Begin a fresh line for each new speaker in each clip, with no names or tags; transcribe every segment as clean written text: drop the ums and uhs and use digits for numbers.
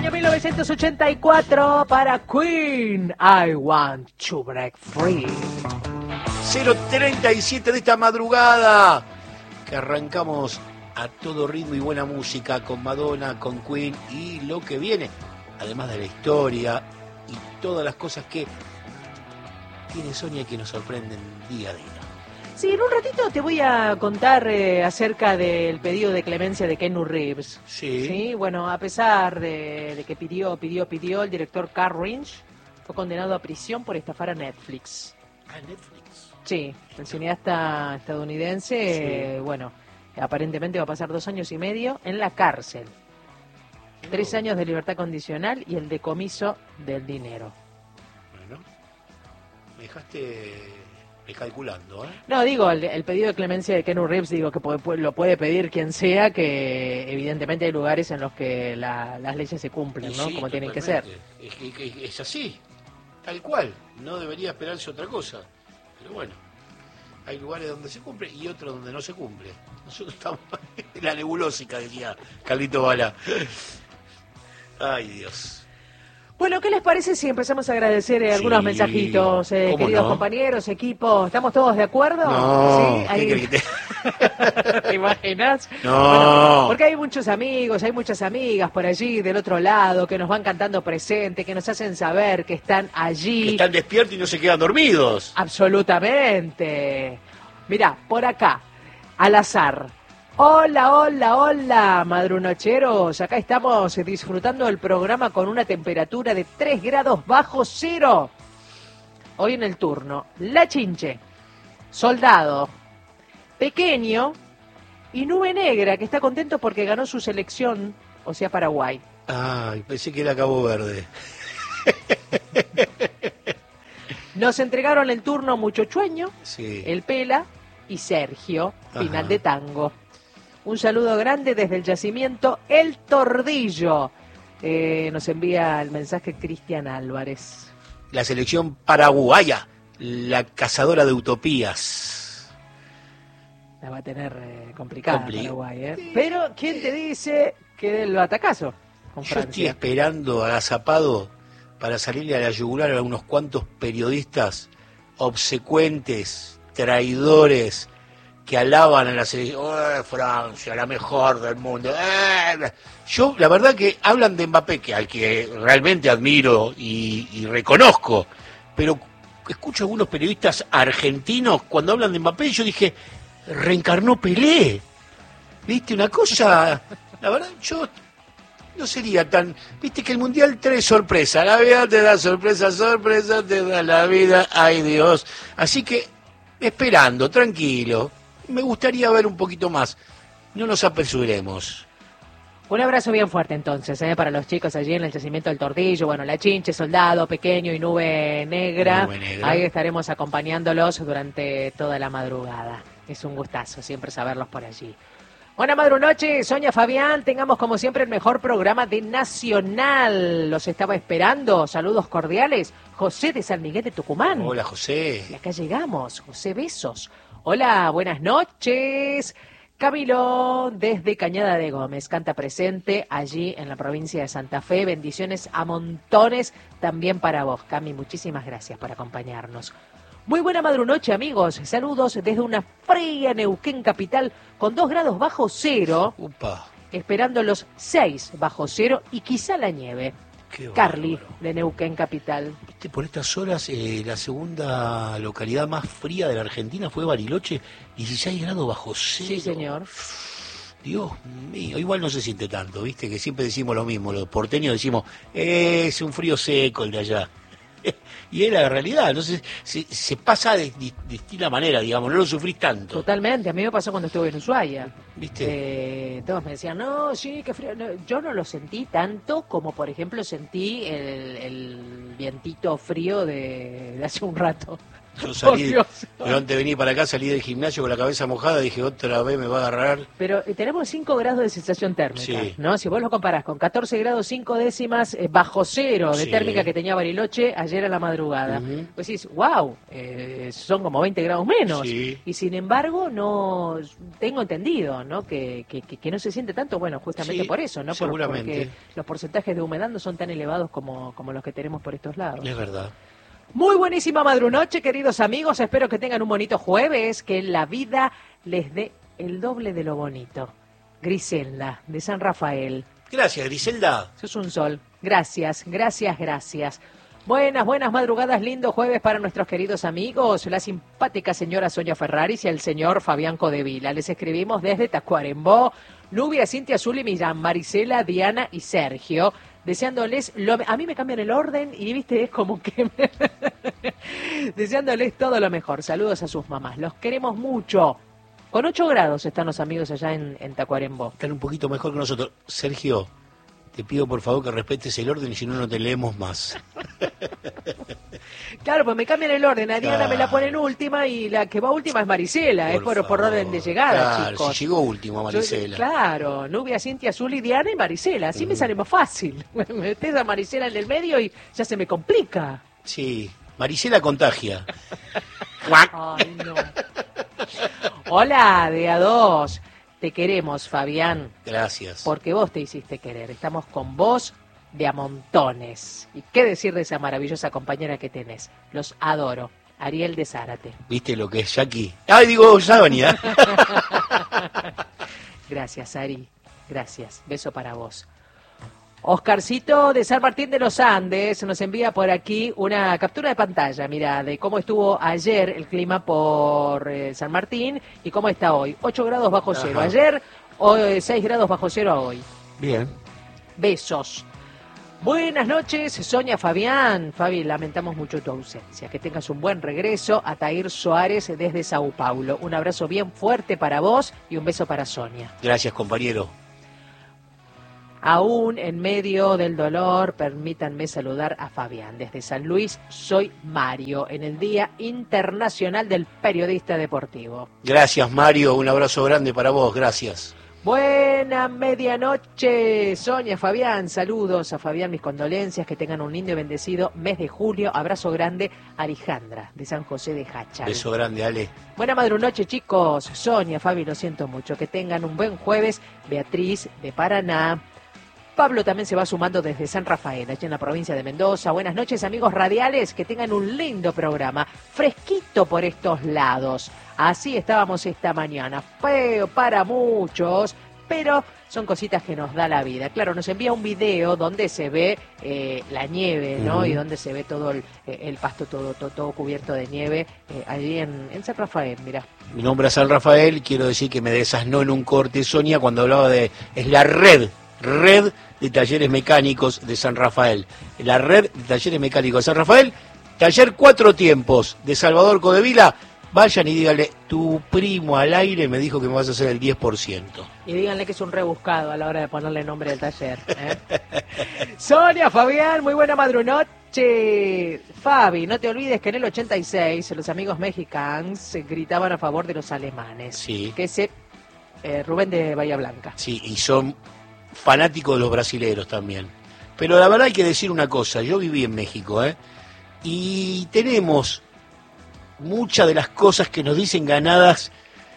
Año 1984 para Queen, I Want to Break Free.
0:37 de esta madrugada, que arrancamos a todo ritmo y buena música con Madonna, con Queen y lo que viene, además de la historia y todas las cosas que tiene Sonia y que nos sorprenden día a día.
Sí, en un ratito te voy a contar acerca del pedido de clemencia de Keanu Reeves. Sí, bueno, a pesar de que pidió, el director Carl Lynch fue condenado a prisión por estafar a Netflix.
¿A Netflix?
Sí, el cineasta estadounidense,
Sí.
bueno, aparentemente va a pasar 2 años y medio en la cárcel. 3 años de libertad condicional y el decomiso del dinero.
Bueno, me dejaste calculando, ¿eh?
No, digo, el pedido de clemencia de Keanu Reeves, digo que lo puede pedir quien sea, que evidentemente hay lugares en los que las leyes se cumplen, ¿no?
Sí,
Como tienen que ser.
Es así, tal cual. No debería esperarse otra cosa. Pero bueno, hay lugares donde se cumple y otros donde no se cumple. Nosotros estamos en la nebulósica, decía Carlito Bala. Ay, Dios.
Bueno, ¿qué les parece si empezamos a agradecer algunos mensajitos,
¿cómo
queridos
no?
compañeros, equipo? ¿Estamos todos de acuerdo?
No,
¿Sí?
¿qué querés que te...
¿Te imaginas?
No.
Bueno, porque hay muchos amigos, hay muchas amigas por allí del otro lado que nos van cantando presente, que nos hacen saber que están allí.
Que están despiertos y no se quedan dormidos.
Absolutamente. Mirá, por acá, al azar. Hola, madrunocheros. Acá estamos disfrutando del programa con una temperatura de 3 grados bajo cero. Hoy en el turno, La Chinche, Soldado, Pequeño y Nube Negra, que está contento porque ganó su selección, o sea, Paraguay.
Ay, pensé que era Cabo Verde.
Nos entregaron el turno Muchochueño,
Sí.
El Pela y Sergio, final
Ajá.
de tango. Un saludo grande desde el yacimiento El Tordillo. Nos envía el mensaje Cristian Álvarez.
La selección paraguaya, la cazadora de utopías.
La va a tener complicada
Complicado.
Paraguay, ¿eh? Pero, ¿quién te dice que del batacazo con
Yo estoy
Francia?
esperando agazapado para salirle a la yugular a unos cuantos periodistas obsecuentes, traidores, que alaban a la selección. Francia, la mejor del mundo. Yo, la verdad que hablan de Mbappé, que al que realmente admiro y reconozco, pero escucho a algunos periodistas argentinos cuando hablan de Mbappé y yo dije, reencarnó Pelé. ¿Viste? Una cosa, la verdad, yo no sería tan... Viste que el Mundial trae sorpresa, la vida te da sorpresa, sorpresa te da la vida, ay Dios. Así que, esperando, tranquilo, me gustaría ver un poquito más. No nos apresuremos.
Un abrazo bien fuerte entonces, para los chicos allí en el yacimiento del Tordillo, bueno, La Chinche, Soldado, Pequeño y Nube Negra.
Nube Negra.
Ahí estaremos acompañándolos durante toda la madrugada. Es un gustazo siempre saberlos por allí. Buena madrunoche, Sonia, Fabián, tengamos como siempre el mejor programa de Nacional. Los estaba esperando, saludos cordiales. José de San Miguel de Tucumán.
Hola, José.
Y acá llegamos, José, besos. Hola, buenas noches. Camilo, desde Cañada de Gómez, canta presente allí en la provincia de Santa Fe. Bendiciones a montones también para vos, Cami. Muchísimas gracias por acompañarnos. Muy buena madrunoche, amigos. Saludos desde una fría Neuquén capital con 2 grados bajo cero,
Upa,
esperando los 6 bajo cero y quizá la nieve.
qué
Carly,
bárbaro.
de Neuquén capital.
Viste, por estas horas, la segunda localidad más fría de la Argentina fue Bariloche, 16 grados bajo cero.
Sí, señor.
Dios mío, igual no se siente tanto, viste, que siempre decimos lo mismo, los porteños decimos, es un frío seco el de allá. Y es la realidad, entonces se pasa de distinta manera, digamos, no lo sufrís tanto.
Totalmente, a mí me pasó cuando estuve en Ushuaia.
¿Viste?
Todos me decían, no, sí, qué frío. No, yo no lo sentí tanto como, por ejemplo, sentí el vientito frío de hace un rato.
Yo salí,
Dios.
pero antes de venir para acá salí del gimnasio con la cabeza mojada, dije otra vez me va a agarrar.
Pero tenemos 5 grados de sensación térmica,
Sí.
¿no? Si vos lo comparás con 14 grados 5 décimas bajo cero de
Sí.
térmica que tenía Bariloche ayer a la madrugada,
Ujú.
pues decís, wow, son como 20 grados menos.
Sí.
Y sin embargo, no tengo entendido, ¿no? Que no se siente tanto, bueno, justamente
Sí,
por eso, ¿no?
seguramente.
Porque los porcentajes de humedad no son tan elevados como los que tenemos por estos lados.
Es verdad.
Muy buenísima madrunoche, queridos amigos. Espero que tengan un bonito jueves, que la vida les dé el doble de lo bonito. Griselda, de San Rafael.
Gracias, Griselda.
Sos un sol. Gracias, gracias, gracias. Buenas madrugadas, lindo jueves para nuestros queridos amigos, la simpática señora Sonia Ferraris y el señor Fabián Codevila. Les escribimos desde Tacuarembó, Nubia, Cintia, Zuli, Millán, Marisela, Diana y Sergio, deseándoles, a mí me cambian el orden y viste, es como que deseándoles todo lo mejor. Saludos a sus mamás, los queremos mucho. Con 8 grados están los amigos allá en Tacuarembó.
Están un poquito mejor que nosotros. Sergio, te pido por favor que respetes el orden y si no, no te leemos más.
Claro, pues me cambian el orden. A Diana
Claro.
me la ponen última y la que va última es Marisela. Es por orden de llegada,
claro,
chicos.
si llegó último, Marisela.
Claro, Nubia, Cintia, Zuli, Diana y Marisela. Así me sale más fácil. Me metés a Marisela en el medio y ya se me complica.
Sí, Marisela contagia.
Ay, no. Hola, de A2. Te queremos, Fabián,
Gracias.
porque vos te hiciste querer. Estamos con vos de a montones. ¿Y qué decir de esa maravillosa compañera que tenés? Los adoro. Ariel de Zárate.
¿Viste lo que es Jackie? Ay, digo, Sabania.
Gracias, Ari. Gracias. Beso para vos. Oscarcito de San Martín de los Andes nos envía por aquí una captura de pantalla, mira, de cómo estuvo ayer el clima por San Martín y cómo está hoy. 8 grados bajo cero
Ajá.
ayer, 6 grados bajo cero a hoy.
Bien.
Besos. Buenas noches, Sonia, Fabián. Fabi, lamentamos mucho tu ausencia. Que tengas un buen regreso. Atair Suárez desde Sao Paulo. Un abrazo bien fuerte para vos y un beso para Sonia.
Gracias, compañero.
Aún en medio del dolor, permítanme saludar a Fabián. Desde San Luis, soy Mario, en el Día Internacional del Periodista Deportivo.
Gracias, Mario. Un abrazo grande para vos. Gracias.
Buena medianoche, Sonia, Fabián. Saludos a Fabián, mis condolencias. Que tengan un lindo y bendecido mes de julio. Abrazo grande a Alejandra, de San José de Hachal.
Beso grande, Ale.
Buena madrunoche, chicos. Sonia, Fabi, lo siento mucho. Que tengan un buen jueves. Beatriz, de Paraná. Pablo también se va sumando desde San Rafael, allí en la provincia de Mendoza. Buenas noches, amigos radiales, que tengan un lindo programa, fresquito por estos lados. Así estábamos esta mañana, feo para muchos, pero son cositas que nos da la vida. Claro, nos envía un video donde se ve la nieve, ¿no?
Ujú.
Y donde se ve todo el pasto todo cubierto de nieve, allí en San Rafael, mira.
Mi nombre es San Rafael. Quiero decir que me desasnó en un corte Sonia cuando hablaba de... Es la red de talleres mecánicos de San Rafael. La red de talleres mecánicos de San Rafael. Taller 4 tiempos de Salvador Codevila. Vayan y díganle, tu primo al aire me dijo que me vas a hacer el 10%.
Y díganle que es un rebuscado a la hora de ponerle nombre al taller. Sonia, Fabián, muy buena madrunoche. Fabi, no te olvides que en el 86 los amigos mexicanos gritaban a favor de los alemanes.
Sí.
Que ese Rubén de Bahía Blanca.
Sí, y son fanáticos de los brasileros también. Pero la verdad hay que decir una cosa, yo viví en México, y tenemos muchas de las cosas que nos dicen ganadas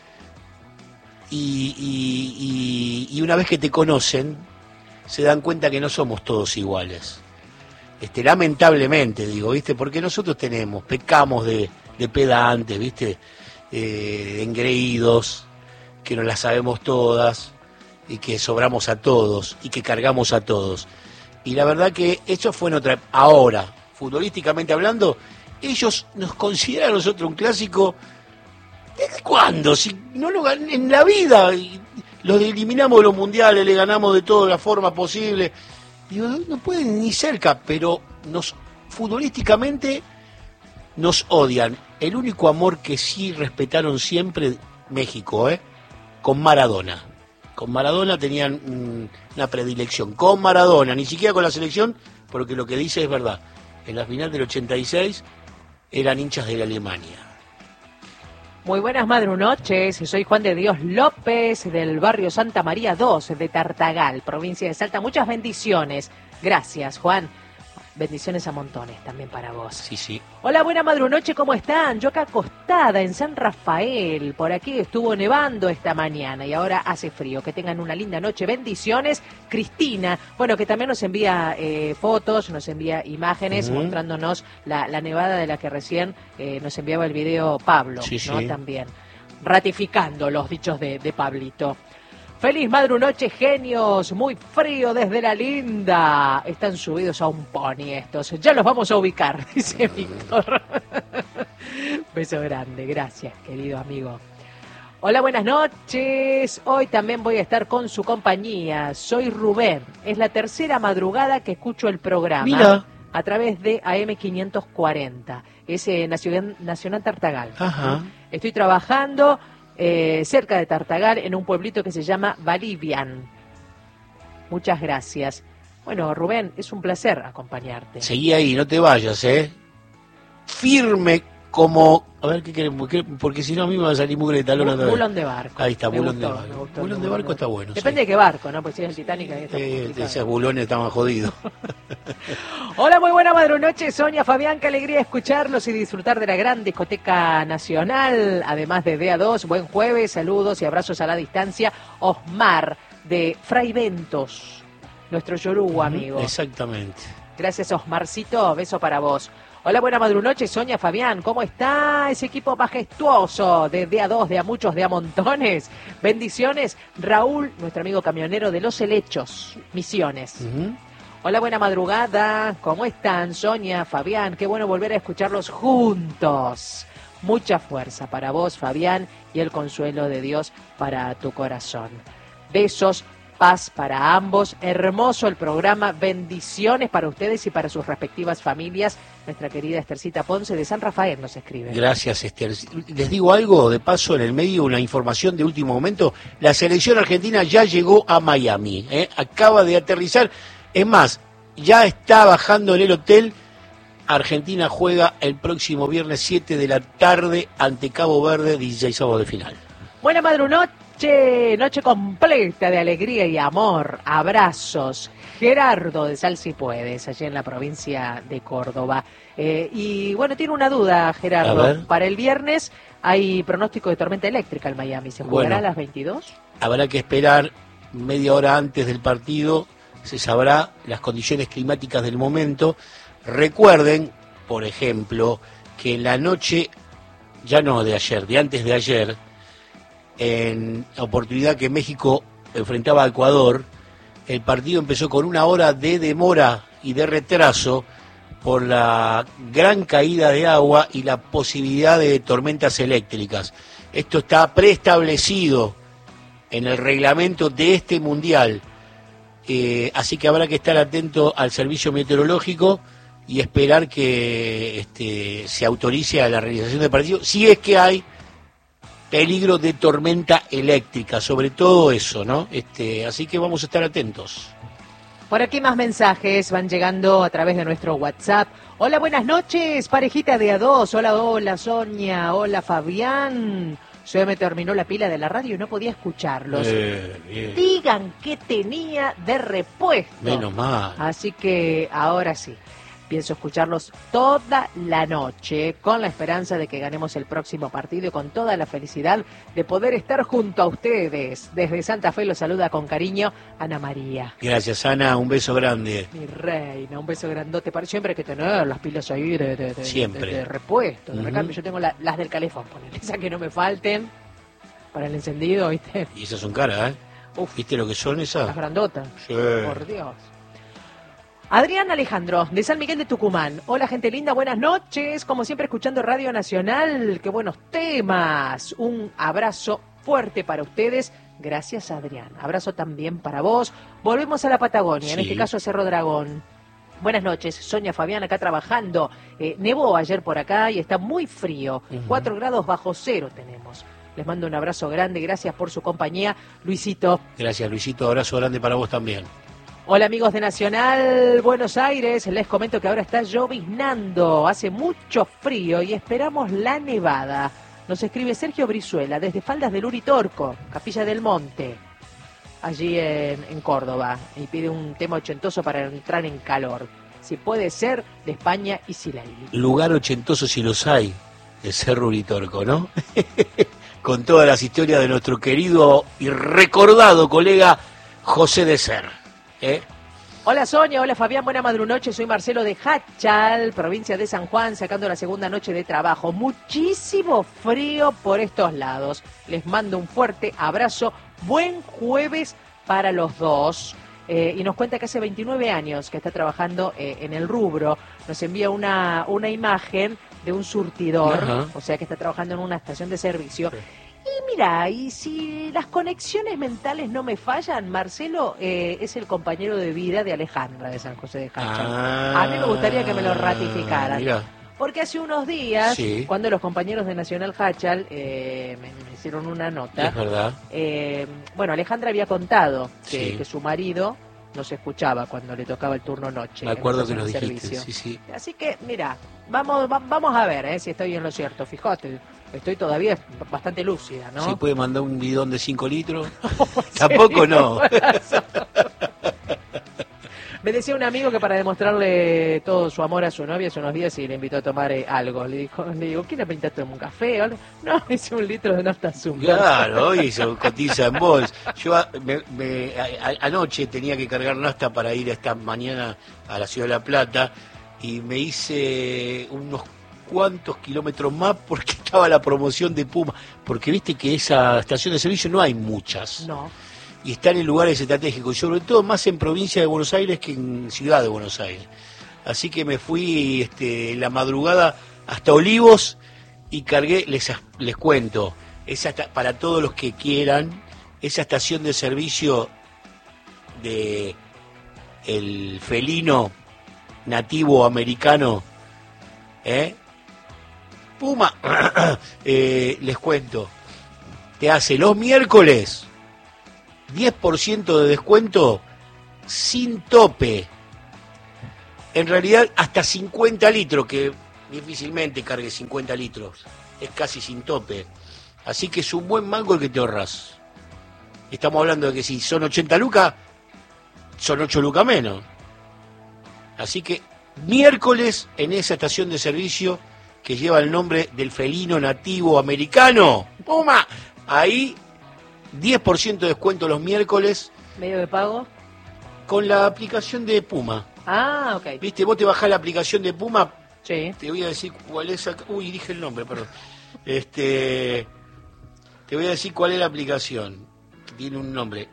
y una vez que te conocen, se dan cuenta que no somos todos iguales. Lamentablemente, digo, ¿viste? Porque nosotros pecamos de pedantes, ¿viste? De engreídos, que no las sabemos todas, y que sobramos a todos, y que cargamos a todos. Y la verdad que eso fue en otra... Ahora, futbolísticamente hablando, ellos nos consideran a nosotros un clásico... ¿Desde cuándo? Si no lo ganan en la vida, y los eliminamos de los mundiales, le ganamos de todas las formas posibles. Digo, no pueden ni cerca, pero futbolísticamente nos odian. El único amor que sí respetaron siempre, México, con Maradona. Con Maradona tenían una predilección. Con Maradona, ni siquiera con la selección, porque lo que dice es verdad. En la final del 86, eran hinchas de la Alemania.
Muy buenas madrunoches, soy Juan de Dios López del barrio Santa María 2 de Tartagal, provincia de Salta. Muchas bendiciones. Gracias, Juan. Bendiciones a montones también para vos.
Sí, sí.
Hola, buena madrunoche, ¿cómo están? Yo acá acostada en San Rafael, por aquí estuvo nevando esta mañana y ahora hace frío. Que tengan una linda noche, bendiciones. Cristina, bueno, que también nos envía fotos, nos envía imágenes mostrándonos la nevada de la que recién nos enviaba el video Pablo,
sí,
¿no?
Sí.
También ratificando los dichos de Pablito. Feliz madrunoche, genios, muy frío desde la linda. Están subidos a un pony estos. Ya los vamos a ubicar, dice Víctor. Beso grande, gracias, querido amigo. Hola, buenas noches. Hoy también voy a estar con su compañía. Soy Rubén. Es la tercera madrugada que escucho el programa.
Mira.
A través de AM540. Es Nacional Tartagal.
Ajá.
Estoy trabajando cerca de Tartagal, en un pueblito que se llama Valivian. Muchas gracias. Bueno, Rubén, es un placer acompañarte.
Seguí ahí, no te vayas, firme como... A ver, ¿qué queremos? Porque si no a mí me va a salir mugre de talón otra vez.
Bulón de barco.
Ahí está,
Me
bulón de
gustó,
barco.
me gustó,
Bulón
me
de
gustó.
barco está bueno.
Depende
sí.
de qué barco, ¿no? Pues si es el Titanic ahí está complicado.
Esos bulones estaban jodidos.
Hola, muy buena madrunoche, Sonia, Fabián, qué alegría escucharlos y disfrutar de la gran discoteca nacional, además de DA2, buen jueves, saludos y abrazos a la distancia. Osmar, de Fray Ventos, nuestro yoruba amigo.
Exactamente.
Gracias, Osmarcito, beso para vos. Hola, buena madrunoche, Sonia, Fabián, ¿cómo está ese equipo majestuoso de A2, de a muchos, de a montones? Bendiciones, Raúl, nuestro amigo camionero de Los Helechos, Misiones. Hola, buena madrugada, ¿cómo están, Sonia, Fabián? Qué bueno volver a escucharlos juntos. Mucha fuerza para vos, Fabián, y el consuelo de Dios para tu corazón. Besos, paz para ambos. Hermoso el programa. Bendiciones para ustedes y para sus respectivas familias. Nuestra querida Estercita Ponce de San Rafael nos escribe.
Gracias, Esther. Les digo algo, de paso, en el medio, una información de último momento. La selección argentina ya llegó a Miami. Acaba de aterrizar. Es más, ya está bajando en el hotel. Argentina juega el próximo viernes 7 de la tarde ante Cabo Verde, 16avos de final.
Buena madrunoche. Noche completa de alegría y amor. Abrazos. Gerardo de Sal Si Puedes, allí en la provincia de Córdoba. Y bueno, tiene una duda, Gerardo. Para el viernes hay pronóstico de tormenta eléctrica en Miami. ¿Se jugará a las 22?
Habrá que esperar media hora antes del partido. Se sabrá las condiciones climáticas del momento. Recuerden, por ejemplo, que en la noche, ya no de ayer, de antes de ayer, en la oportunidad que México enfrentaba a Ecuador, el partido empezó con una hora de demora y de retraso por la gran caída de agua y la posibilidad de tormentas eléctricas. Esto está preestablecido en el reglamento de este mundial, así que habrá que estar atento al servicio meteorológico y esperar que se autorice a la realización del partido, si es que hay peligro de tormenta eléctrica, sobre todo eso, ¿no? Así que vamos a estar atentos.
Por aquí más mensajes van llegando a través de nuestro WhatsApp. Hola, buenas noches, parejita de A2. Hola, Sonia. Hola, Fabián. Se me terminó la pila de la radio y no podía escucharlos.
Bien.
Digan que tenía de repuesto.
Menos mal.
Así que ahora sí. Pienso escucharlos toda la noche, con la esperanza de que ganemos el próximo partido y con toda la felicidad de poder estar junto a ustedes. Desde Santa Fe los saluda con cariño Ana María.
Gracias, Ana, un beso grande.
Mi reina, un beso grandote. Siempre hay que tener las pilas ahí
Siempre.
de repuesto, de recambio. Yo tengo las del calefón, ponele, esas que no me falten para el encendido, ¿viste?
Y esas son caras,
Uf,
¿viste lo que son esas?
las grandotas.
Sí.
Por Dios. Adrián Alejandro, de San Miguel de Tucumán. Hola, gente linda, buenas noches. Como siempre, escuchando Radio Nacional. Qué buenos temas. Un abrazo fuerte para ustedes. Gracias, Adrián. Abrazo también para vos. Volvemos a la Patagonia, en este caso a Cerro Dragón. Buenas noches, Sonia, Fabián, acá trabajando. Nevó ayer por acá y está muy frío. 4 grados bajo cero tenemos. Les mando un abrazo grande. Gracias por su compañía, Luisito.
Gracias, Luisito. Abrazo grande para vos también.
Hola amigos de Nacional Buenos Aires, les comento que ahora está lloviznando, hace mucho frío y esperamos la nevada. Nos escribe Sergio Brizuela desde Faldas del Uritorco, Capilla del Monte, allí en Córdoba, y pide un tema ochentoso para entrar en calor. Si puede ser, de España y Silaí.
Lugar ochentoso si los hay, el Cerro Uritorco, ¿no? Con todas las historias de nuestro querido y recordado colega José de Ser.
Hola Sonia, hola Fabián, buena madrunoche, soy Marcelo de Hachal, provincia de San Juan, sacando la segunda noche de trabajo. Muchísimo frío por estos lados. Les mando un fuerte abrazo, buen jueves para los dos. Y nos cuenta que hace 29 años que está trabajando en el rubro. Nos envía una imagen de un surtidor,
Ajá.
o sea que está trabajando en una estación de servicio.
Sí.
Y mira, y si las conexiones mentales no me fallan, Marcelo es el compañero de vida de Alejandra de San José de Hachal. A mí me gustaría que me lo ratificaran.
Mirá.
Porque hace unos días,
Sí.
cuando los compañeros de Nacional Hachal me hicieron una nota,
Es verdad.
bueno, Alejandra había contado
Sí.
que su marido no se escuchaba cuando le tocaba el turno noche.
Me acuerdo
en
que
la
nos
estación de
dijiste.
servicio.
Sí, sí.
Así que, mira, vamos a ver si estoy en lo cierto. Fíjate, estoy todavía bastante lúcida, ¿no?
¿Sí puede mandar un bidón de 5 litros?
¿En
Tampoco
serio?
no.
Me decía un amigo que para demostrarle todo su amor a su novia hace unos días y le invitó a tomar algo. Le digo, ¿quién le pinta a tomar un café? No, hice un litro de nafta azúcar.
Claro, hoy se cotiza en bols. Yo anoche tenía que cargar nafta para ir esta mañana a la Ciudad de La Plata y me hice unos cuantos kilómetros más porque estaba la promoción de Puma. Porque viste que esa estación de servicio no hay muchas.
No.
Y están en lugares estratégicos, sobre todo más en provincia de Buenos Aires que en ciudad de Buenos Aires. Así que me fui en la madrugada hasta Olivos y cargué, les cuento, para todos los que quieran, esa estación de servicio de el felino nativo americano, Puma, les cuento, te hace los miércoles 10% de descuento sin tope. En realidad hasta 50 litros, que difícilmente cargue 50 litros. Es casi sin tope. Así que es un buen mango el que te ahorras. Estamos hablando de que si son 80 lucas, son 8 lucas menos. Así que miércoles en esa estación de servicio que lleva el nombre del felino nativo americano, Puma, ahí 10% de descuento los miércoles
¿Medio de pago?
con la aplicación de Puma.
Ah, ok.
¿Viste? Vos te bajás la aplicación de Puma,
Sí.
te voy a decir cuál es. Uy, dije el nombre, perdón. Te voy a decir cuál es la aplicación. Tiene un nombre.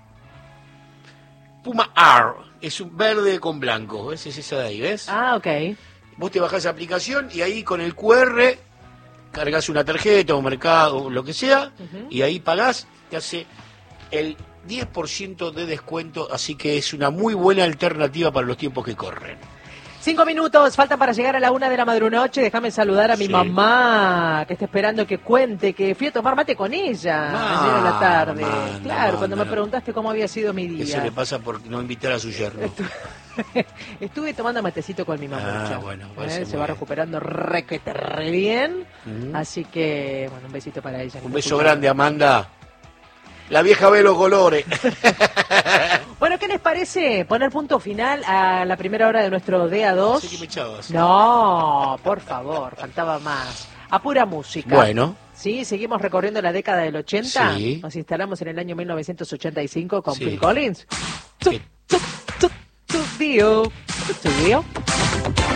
Puma R. Es un verde con blanco. ¿Ves? Es esa de ahí, ¿ves?
Ah, ok.
Vos te bajás esa aplicación y ahí con el QR cargas una tarjeta o mercado o lo que sea, y ahí pagás, te hace el 10% de descuento, así que es una muy buena alternativa para los tiempos que corren.
5 minutos, faltan para llegar a la 1 de la madrunoche. Déjame saludar a mi
Sí.
mamá, que está esperando que cuente que fui a tomar mate con ella ayer a la tarde. Claro, cuando me preguntaste cómo había sido mi
Eso le
día.
pasa por no invitar a su yerno.
Estuve tomando matecito con mi mamá.
Ah, bueno, parece muy
se va
bien.
recuperando re bien.
Ujú.
Así que, bueno, un besito para ella. que
Un
me
beso
escucha.
grande, Amanda. La vieja ve los colores.
Bueno, ¿qué les parece poner punto final a la primera hora de nuestro DA2?
Sé que me echabas.
No, por favor, faltaba más. A pura música.
Bueno,
Sí, seguimos recorriendo la década del 80.
Sí.
Nos instalamos en el año 1985 con
Sí.
Phil Collins.
¿Qué?
Tu, tu, tu, tu, dio. Tu, dio.